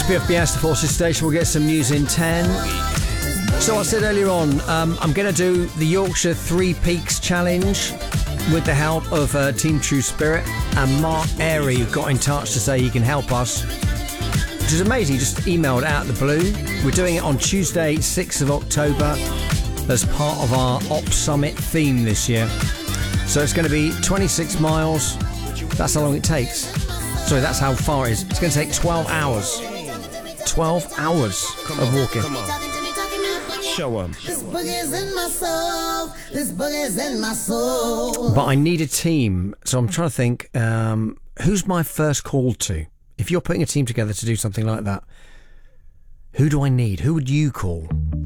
Biff Biasta Forces Station. We'll get some news in 10. So I said earlier on, I'm going to do the Yorkshire Three Peaks Challenge with the help of Team True Spirit, and Mark Airy got in touch to say he can help us, which is amazing. He just emailed out of the blue. We're doing it on Tuesday, 6th of October, as part of our Op Summit theme this year. So it's going to be 26 miles. That's how long it takes. Sorry, that's how far it is. It's going to take 12 hours. 12 hours of walking. Come on. Show 'em. This boogie's in my soul. This boogie's in my soul. But I need a team, so I'm trying to think, who's my first call to? If you're putting a team together to do something like that, who do I need? Who would you call?